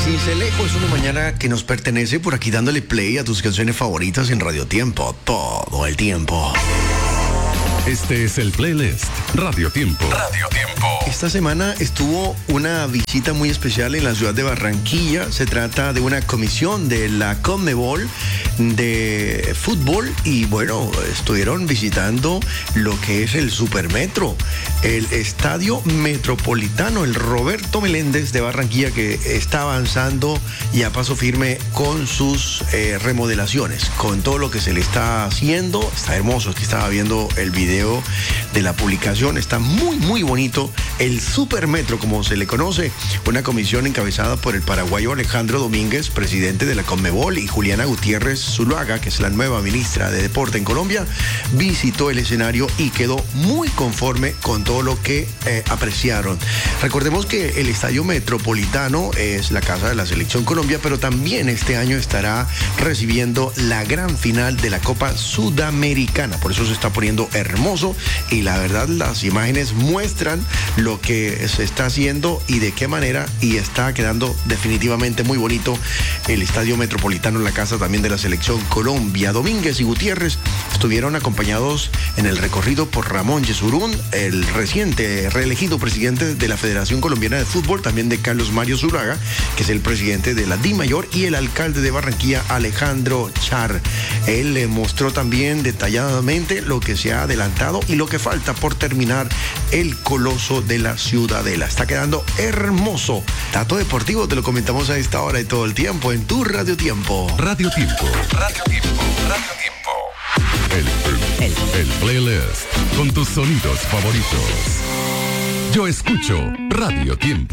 Cincelejo es una mañana que nos pertenece, por aquí dándole play a tus canciones favoritas en Radio Tiempo, todo el tiempo. Este es el playlist Radio Tiempo. Radio Tiempo. Esta semana estuvo una visita muy especial en la ciudad de Barranquilla. Se trata de una comisión de la Conmebol de fútbol y bueno, estuvieron visitando lo que es el Supermetro, el Estadio Metropolitano, el Roberto Meléndez de Barranquilla, que está avanzando y a paso firme con sus remodelaciones, con todo lo que se le está haciendo. Está hermoso, es que estaba viendo el video de la publicación, está muy bonito el Supermetro, como se le conoce. Una comisión encabezada por el paraguayo Alejandro Domínguez, presidente de la Conmebol, y Juliana Gutiérrez Zuluaga, que es la nueva ministra de Deporte en Colombia, visitó el escenario y quedó muy conforme con todo lo que apreciaron. Recordemos que el Estadio Metropolitano es la casa de la Selección Colombia, pero también este año estará recibiendo la gran final de la Copa Sudamericana, por eso se está poniendo hermoso y la verdad las imágenes muestran lo que se está haciendo y de qué manera, y está quedando definitivamente muy bonito el Estadio Metropolitano, en la casa también de la Selección Colombia. Domínguez y Gutiérrez estuvieron acompañados en el recorrido por Ramón Yesurún, el reciente reelegido presidente de la Federación Colombiana de Fútbol, también de Carlos Mario Zuluaga, que es el presidente de la DIMAYOR, y el alcalde de Barranquilla, Alejandro Char. Él le mostró también detalladamente lo que se ha adelantado y lo que falta por terminar el Coloso de la Ciudadela. Está quedando hermoso. Dato deportivo te lo comentamos a esta hora y todo el tiempo en tu Radio Tiempo. Radio Tiempo. Radio Tiempo. Radio Tiempo. El playlist con tus sonidos favoritos. Yo escucho Radio Tiempo.